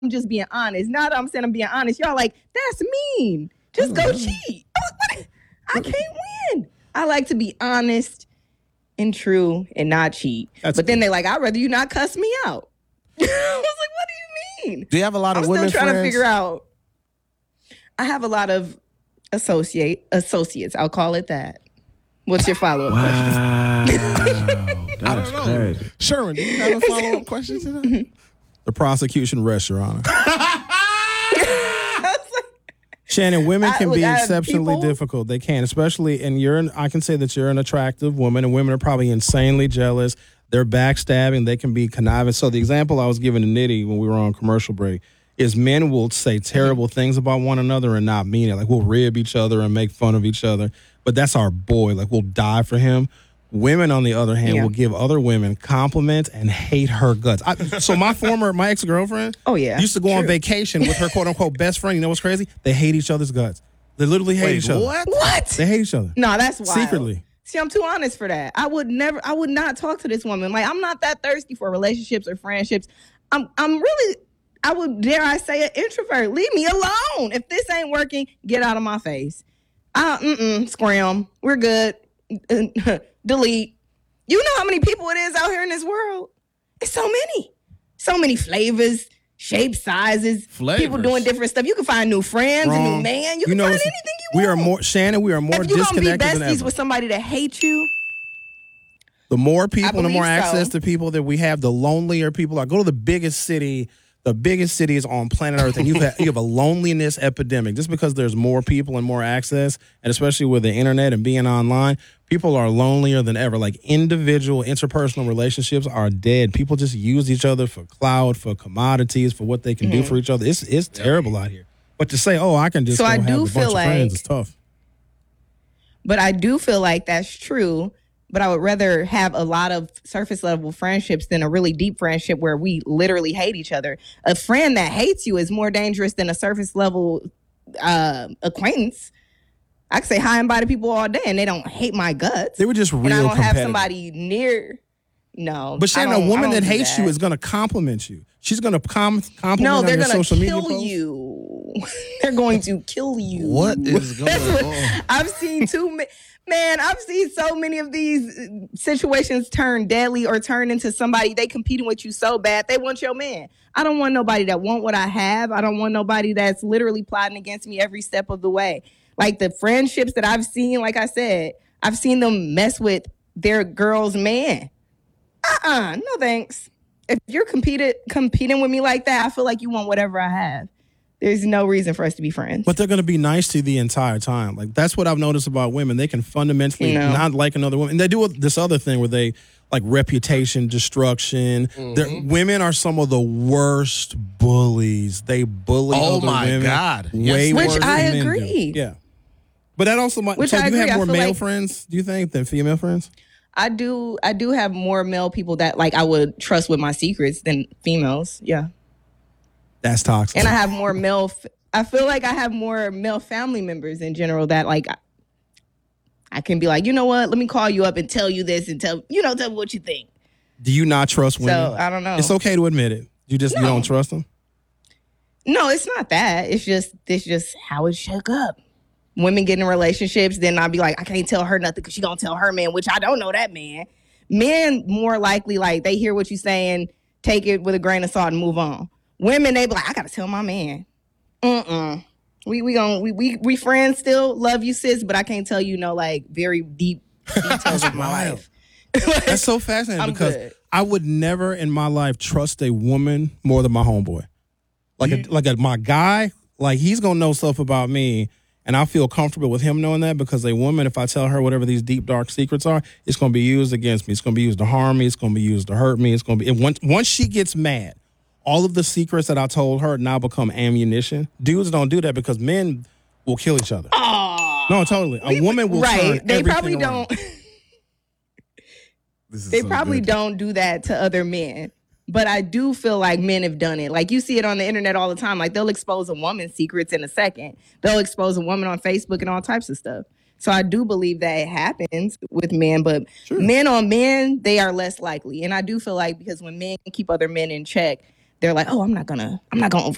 just being honest. Now that I'm saying I'm being honest, y'all like, that's mean. Just go cheat. I can't win. I like to be honest and true and not cheat. But then they like, I'd rather you not cuss me out. I was like, what do you mean? Do you have a lot of women friends? I'm still trying to figure out. I have a lot of associates. I'll call it that. What's your follow-up question? That's crazy. Sherwin, do you have a follow-up question to that? The prosecution rests, Your Honor. Shannon, women can be exceptionally difficult. They can, especially, and I can say that you're an attractive woman, and women are probably insanely jealous. They're backstabbing. They can be conniving. So the example I was giving to Nitty when we were on commercial break is men will say terrible things about one another and not mean it. Like, we'll rib each other and make fun of each other. But that's our boy. Like, we'll die for him. Women, on the other hand, will give other women compliments and hate her guts. So my ex-girlfriend used to go on vacation with her quote-unquote best friend. You know what's crazy? They hate each other's guts. They literally hate each other. What? They hate each other. No, that's wild. Secretly. See, I'm too honest for that. I would not talk to this woman. Like, I'm not that thirsty for relationships or friendships. I'm really, I would, dare I say, an introvert. Leave me alone. If this ain't working, get out of my face. Scram. We're good. Delete. You know how many people it is out here in this world? It's so many. So many flavors, shapes, sizes. People doing different stuff. You can find new friends, a new man. You can find anything you want. We are more, Shannon, we are more disconnected than ever. If you're going to be besties with somebody that hates you, the more people and the more access to people that we have, the lonelier people are. Go to the biggest city. The biggest cities on planet Earth, and you have a loneliness epidemic. Just because there's more people and more access, and especially with the internet and being online, people are lonelier than ever. Like, individual interpersonal relationships are dead. People just use each other for clout, for commodities, for what they can do for each other. It's terrible out here. But to say, I can just have a bunch of friends, is tough. But I do feel like that's true. But I would rather have a lot of surface level friendships than a really deep friendship where we literally hate each other. A friend that hates you is more dangerous than a surface level acquaintance. I can say hi and bye to people all day and they don't hate my guts. They were just real competitive. And I don't have somebody near. No. But Shannon, a woman that hates you is going to compliment you. She's going to compliment on your social media posts. No, they're going to kill you. They're going to kill you. What is going on? I've seen I've seen so many of these situations turn deadly or turn into somebody, they competing with you so bad, they want your man. I don't want nobody that want what I have. I don't want nobody that's literally plotting against me every step of the way. Like, the friendships that I've seen, like I said, I've seen them mess with their girl's man. No thanks. If you're competing with me like that, I feel like you want whatever I have. There's no reason for us to be friends. But they're going to be nice to you the entire time. Like, that's what I've noticed about women. They can fundamentally not like another woman. And they do this other thing where they, like, reputation destruction. Women are some of the worst bullies. They bully other women. God. Way Which worse than I men agree. Do. Yeah. But that also might. So you have more male friends, do you think, than female friends? I do have more male people that, like, I would trust with my secrets than females. Yeah. That's toxic. And I have more I feel like I have more male family members in general that, like, I can be like, you know what? Let me call you up and tell you this and tell me what you think. Do you not trust women? So, I don't know. It's okay to admit it. You don't trust them? No, it's not that. It's just how it shook up. Women get in relationships, then I'll be like, I can't tell her nothing because she gonna tell her man, which I don't know that man. Men more likely, like, they hear what you're saying, take it with a grain of salt and move on. Women, they be like, I gotta tell my man. We friends still, love you, sis, but I can't tell you like very deep details of my life. That's so fascinating because I would never in my life trust a woman more than my homeboy. My guy, like, he's gonna know stuff about me, and I feel comfortable with him knowing that because a woman, if I tell her whatever these deep dark secrets are, it's gonna be used against me. It's gonna be used to harm me. It's gonna be used to hurt me. It's gonna be once she gets mad. All of the secrets that I told her now become ammunition. Dudes don't do that because men will kill each other. No, totally. A woman will turn They probably around. don't. They probably don't do that to other men. But I do feel like men have done it. Like, you see it on the internet all the time. Like, they'll expose a woman's secrets in a second. They'll expose a woman on Facebook and all types of stuff. So I do believe that it happens with men, but men on men, they are less likely. And I do feel like because when men keep other men in check, they're like, oh, I'm not gonna